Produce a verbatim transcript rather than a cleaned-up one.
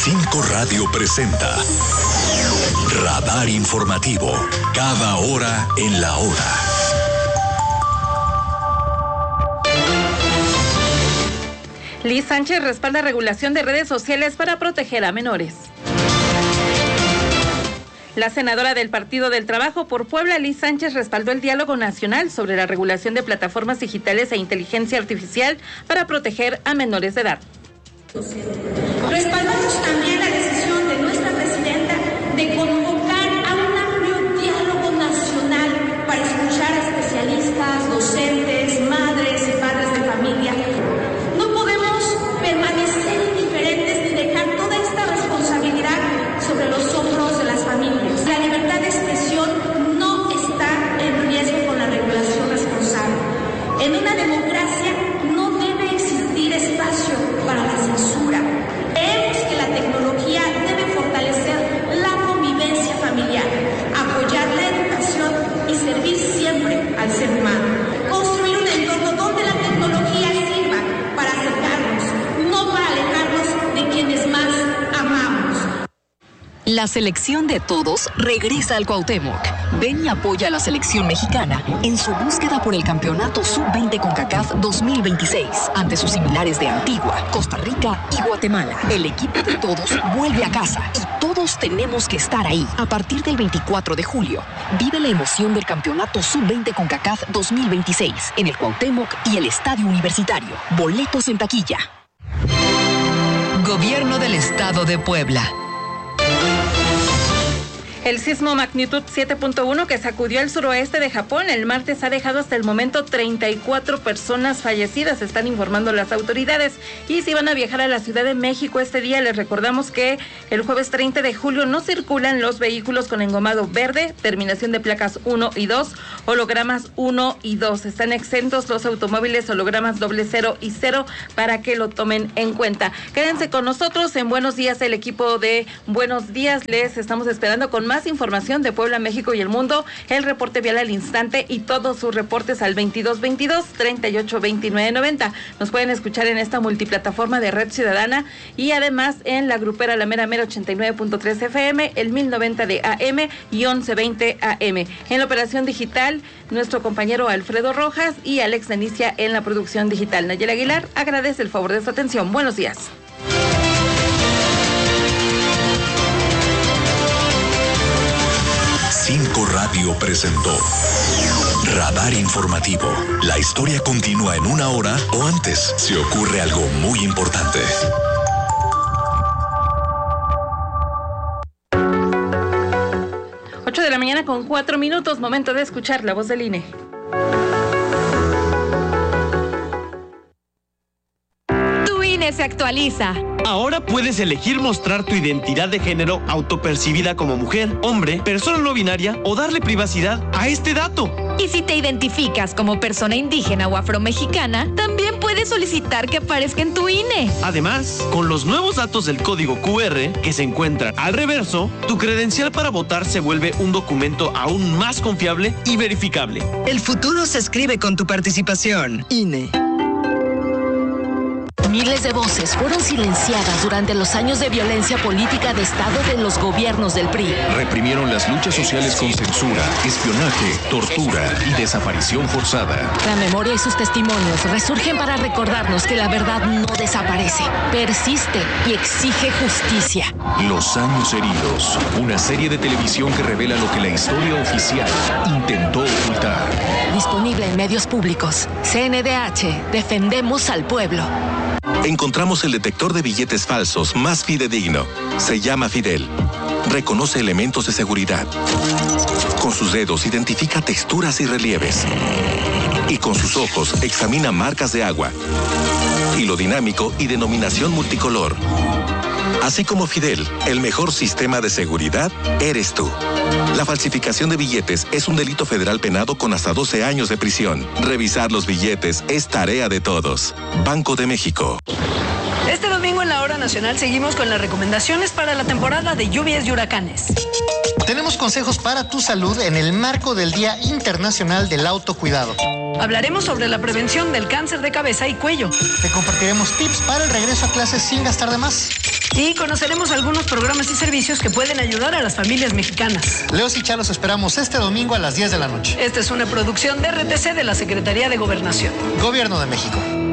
Cinco Radio presenta Radar Informativo, cada hora en la hora. Liz Sánchez respalda regulación de redes sociales para proteger a menores. La senadora del Partido del Trabajo por Puebla, Liz Sánchez, respaldó el diálogo nacional sobre la regulación de plataformas digitales e inteligencia artificial para proteger a menores de edad. Respaldamos también la decisión de nuestra presidenta de convocar a un amplio diálogo nacional para escuchar a especialistas, docentes, madres y padres de familia. No podemos permanecer indiferentes ni dejar toda esta responsabilidad sobre los hombros de las familias. La libertad de expresión no está en riesgo con la regulación responsable. En una democracia no debe existir espacio para la censura. Creemos que la tecnología debe fortalecer la convivencia familiar, apoyar la educación y servir siempre al ser humano. Construir un entorno donde la tecnología sirva para acercarnos, no para alejarnos de quienes más amamos. La selección de todos regresa al Cuauhtémoc. Ven y apoya a la selección mexicana en su búsqueda por el campeonato sub veinte CONCACAF dos mil veintiséis ante sus similares de Antigua, Costa Rica y Guatemala. El equipo de todos vuelve a casa y todos tenemos que estar ahí. A partir del veinticuatro de julio, vive la emoción del campeonato sub veinte CONCACAF dos mil veintiséis en el Cuauhtémoc y el Estadio Universitario. Boletos en taquilla. Gobierno del Estado de Puebla. El sismo magnitud siete punto uno que sacudió el suroeste de Japón el martes ha dejado hasta el momento treinta y cuatro personas fallecidas, están informando las autoridades. Y si van a viajar a la Ciudad de México este día, les recordamos que el jueves treinta de julio no circulan los vehículos con engomado verde, terminación de placas uno y dos, hologramas uno y dos. Están exentos los automóviles hologramas doble cero y cero para que lo tomen en cuenta. Quédense con nosotros en Buenos Días, el equipo de Buenos Días. Les estamos esperando con más información de Puebla, México y el mundo, el reporte vial al instante y todos sus reportes al veintidós veintidós, treinta y ocho veintinueve noventa. Nos pueden escuchar en esta multiplataforma de Red Ciudadana y además en la grupera La Mera Mera ochenta y nueve punto tres F M, el mil noventa de A M y once veinte A M. En la operación digital, nuestro compañero Alfredo Rojas y Alex Denicia en la producción digital. Nayeli Aguilar agradece el favor de su atención. Buenos días. Cinco Radio presentó Radar Informativo. La historia continúa en una hora o antes si ocurre algo muy importante. ocho de la mañana con cuatro minutos, momento de escuchar la voz del I N E. Tu I N E se actualiza. Ahora puedes elegir mostrar tu identidad de género autopercibida como mujer, hombre, persona no binaria o darle privacidad a este dato. Y si te identificas como persona indígena o afromexicana, también puedes solicitar que aparezca en tu I N E. Además, con los nuevos datos del código Q R que se encuentran al reverso, tu credencial para votar se vuelve un documento aún más confiable y verificable. El futuro se escribe con tu participación. I N E. Miles de voces fueron silenciadas durante los años de violencia política de Estado de los gobiernos del P R I. Reprimieron las luchas sociales con censura, espionaje, tortura y desaparición forzada. La memoria y sus testimonios resurgen para recordarnos que la verdad no desaparece, persiste y exige justicia. Los años heridos, una serie de televisión que revela lo que la historia oficial intentó ocultar. Disponible en medios públicos. C N D H, defendemos al pueblo. Encontramos el detector de billetes falsos más fidedigno. Se llama Fidel. Reconoce elementos de seguridad. Con sus dedos identifica texturas y relieves. Y con sus ojos examina marcas de agua. Hilo dinámico y denominación multicolor. Así como Fidel, el mejor sistema de seguridad eres tú. La falsificación de billetes es un delito federal penado con hasta doce años de prisión. Revisar los billetes es tarea de todos. Banco de México. Este domingo en la Hora Nacional seguimos con las recomendaciones para la temporada de lluvias y huracanes. Tenemos consejos para tu salud en el marco del Día Internacional del Autocuidado. Hablaremos sobre la prevención del cáncer de cabeza y cuello. Te compartiremos tips para el regreso a clases sin gastar de más. Y conoceremos algunos programas y servicios que pueden ayudar a las familias mexicanas. Leos y Chá los esperamos este domingo a las diez de la noche. Esta es una producción de R T C de la Secretaría de Gobernación. Gobierno de México.